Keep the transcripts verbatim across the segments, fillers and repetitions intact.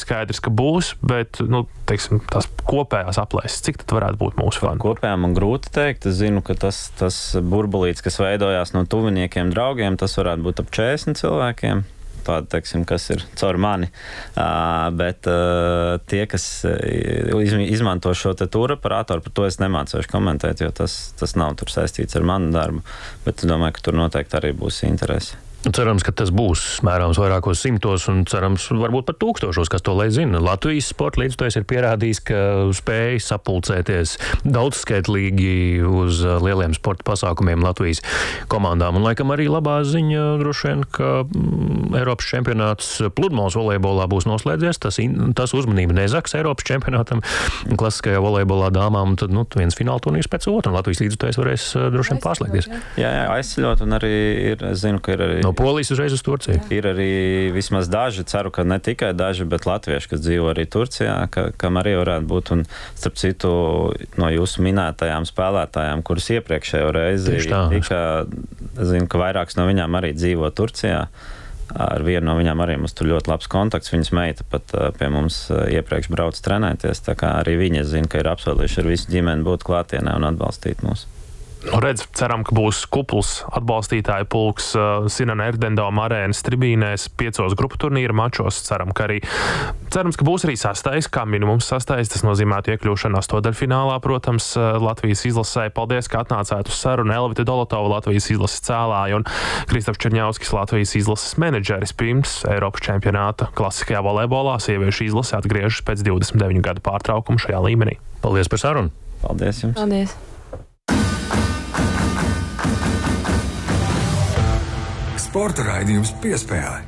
skaidrs, ka būs, bet, nu, teiksim, tās kopējās aplēses, cik tad varētu būt mūsu fani? Kopējā man grūti teikt. Es zinu, ka tas, tas burbulīts, kas veidojās no tuviniekiem, draugiem, tas varētu būt ap četrdesmit cilvēkiem. Tādi, teiksim, kas ir caur mani. Uh, bet uh, tie, kas izmanto šo te tūraparātoru, par to es nemācēšu komentēt, jo tas, tas nav tur saistīts ar manu darbu. Bet es domāju, ka tur noteikti arī būs interesi. Cerams, ka tas būs mērāms vairākos simtos un cerams varbūt pat tūkstošos, kas to lai zina. Latvijas sporta līdzstojs ir pierādījis, ka spēj sapulcēties daudzskaitlīgi uz lieliem sporta pasākumiem Latvijas komandām. Un laikam arī labā ziņa droši vien, ka mm, Eiropas čempionāts pludmales volejbolā būs noslēdzies. Tas, in, tas uzmanība nezaks Eiropas čempionātam klasiskajā volejbolā dāmām. Tad, nu, viens fināla turnīrs pēc otra un Latvijas līdzstojs varēs droši vien pārslēgties. Jā, jā, aizceļot un arī ir, es zinu, ka ir arī no Polijas uzreiz uz Turciju. Ir arī vismaz daži, ceru, ka ne tikai daži, bet latvieši, kas dzīvo arī Turcijā, ka, kam arī varētu būt. Un, starp citu, no jūsu minētajām spēlētājām, kuras iepriekšējo reizi tika, es zinu, ka vairāks no viņām arī dzīvo Turcijā. Ar vienu no viņām arī mums tur ļoti labs kontakts. Viņas meita pat pie mums iepriekš brauc trenēties, tā kā arī viņa zina, ka ir apsolījuši ar visu ģimeni būt klātienē un atbalstīt mūs. Nu, redz, ceram, ka būs kupls atbalstītāju pulks uh, Sinana Erdendoma arēnas tribīnēs, piecos grupu turnīra mačos. Ceram, ka arī, cerams, ka būs arī sastais, kā minimums sastais. Tas nozīmētu iekļūšanu astodaļfinālā, protams, Latvijas izlasē. Paldies, ka atnācāt uz sarunu. Elvita Dolotova, Latvijas izlases cēlāja, un Kristofs Čerņauskis, Latvijas izlases menedžeris pirms Eiropas čempionāta klasiskajā volejbolā. Sieviešu izlase atgriežas pēc divdesmit deviņu gadu pārtraukuma šajā līmenī. Paldies par sarunu. Paldies jums. Paldies. Sporta raidījums Piespēle.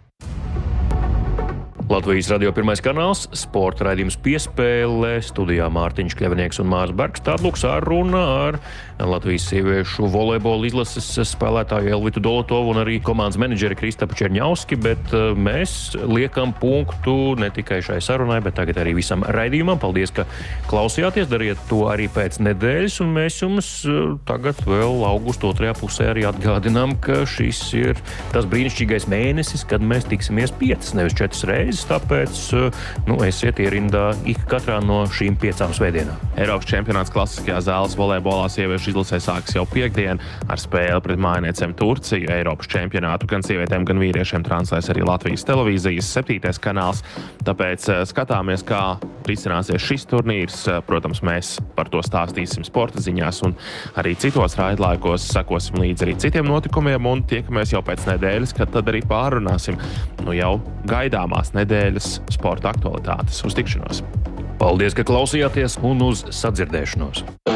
Latvijas radio pirmais kanāls, sporta raidījums Piespēle, studijā Mārtiņš Kļavinieks un Mārs Bergs. Tāda lūk saruna ar Latvijas sieviešu volejbola izlases spēlētāju Elvitu Dolotovu un arī komandas menedžeri Kristapu Čerņauski, bet mēs liekam punktu ne tikai šai sarunai, bet tagad arī visam raidījumam. Paldies, ka klausījāties, dariet to arī pēc nedēļas, un mēs jums tagad vēl augusta otrajā pusē arī atgādinām, ka šis ir tas brīnišķīgais mēnesis, kad mēs tiksimies piecas, nevis četras reizes. Tāpēc, nu, esiet ierindā ik katrā no šīm piecām svētdienām. Eiropas čempionāts klasiskajā zāles volejbolā sieviešu izlasē sāks jau piekdien ar spēli pret mājiniecēm Turciju. Eiropas čempionātu gan sievietēm, gan vīriešiem translēs arī Latvijas televīzijas septītais kanāls. Tāpēc skatāmies, kā risināsies šis turnīrs. Protams, mēs par to stāstīsim sporta ziņās un arī citos raidlaikos sekosim līdz arī citiem notikumiem un tiekamies jau pēc nedēļas, kad tad arī pārunāsim nu jau gaidāmās nedēļas sporta aktualitātes. Uz tikšanos! Paldies, ka klausījāties un uz sadzirdēšanos!